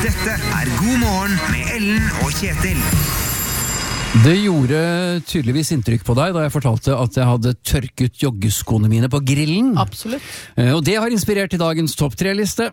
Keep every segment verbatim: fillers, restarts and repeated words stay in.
Dette er God morgen med Ellen og Kjetil. Det gjorde tydeligvis inntrykk på deg da jeg fortalte at jeg hadde tørket joggeskoene mine på grillen. Absolutt. Og det har inspirert til dagens topp tre-liste.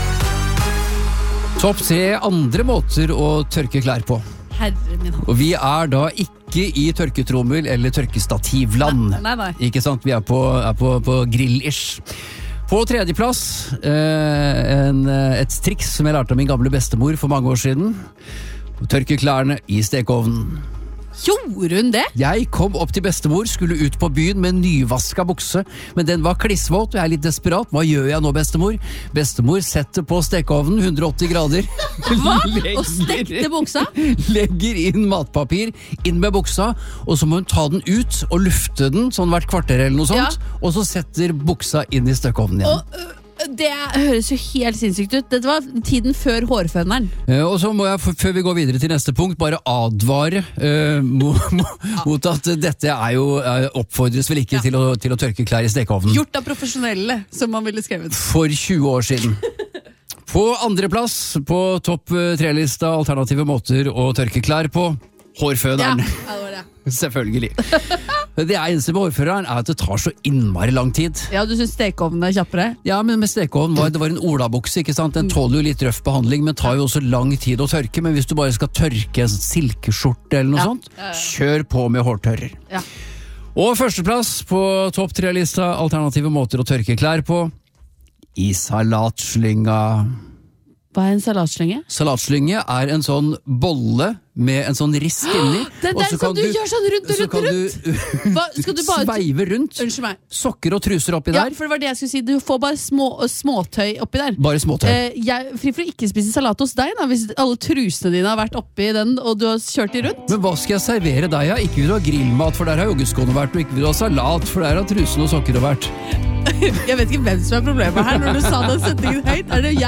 Topp tre andre måter å tørke klær på. Herre min hånd. Og vi er da ikke i tørketrommel eller tørkestativland. Nei, nei, nei. Ikke sant? Vi er på, er på, på grill-ish. På tredjeplass, eh, en, et triks som jeg lærte av min gamle bestemor for mange år siden. Tørke klærne i stekeovnen. Gjorde hun det? Jeg kom opp til bestemor, skulle ut på byen med en nyvaska bukse, men den var klissvåt, og jeg er litt desperat. Hva gjør jeg nå, bestemor? Bestemor setter på stekeovnen, hundre og åtti grader. Hva? Og stekte buksa? Legger inn matpapir, inn med buksa, og så må hun ta den ut og lufte den, sånn hvert kvarter eller noe sånt, Ja. og så setter buksa inn i stekeovnen igjen. Og, øh, det høres jo helt sinnssykt ut. Dette var tiden før hårføneren. Eh, Og så må jeg, f- før vi går videre til neste punkt, bare advare eh, mo, mo, mot at dette er jo eh, oppfordres vel ikke Ja. til, å, til å tørke klær i stekeovnen. Gjort av profesjonelle, som man ville skrevet. For tjue år siden. På andreplass på topp eh, tre-lista alternative måter å tørke klær på, Ja, hårføneren. ja, det var det. Selvfølgelig. Det eneste med hårføneren er at det tar så innmari lang tid. Ja, du synes stekeovnen er kjappere? Ja, men med stekeovnen var det var en olabukse, ikke sant? Den tåler jo litt røff behandling, men tar jo også lang tid å tørke. Men hvis du bare skal tørke en silkeskjorte eller noe Ja. sånt, Ja, ja. kjør på med hårtørrer. Ja. Og førsteplass på topp tre-lista alternative måter å tørke klær på, i salatslynga. Hva er en salatslynge? Salatslynge er en sånn bolle med en sånn rist inni. Den og der så som kan du gjør sånn rundt og så rundt kan og du Hva, skal du bare... sveive rundt. Unnskyld meg. Sokker og truser oppi Ja, der. for det var det jeg skulle si. Du får bare små, småtøy oppi der. Bare småtøy. Eh, jeg, fri for å ikke spise salat hos deg, da, hvis alle trusene dine har vært oppi den, og du har kjørt de rundt. Men hva skal jeg servere deg? Ja? Ikke vil du ha grillmat, for der har joggeskoene vært, og ikke vil du ha salat, for der har trusene og sokker vært. Jeg vet ikke hvem som er problemet her når du sa den setningen høyt. Er det jeg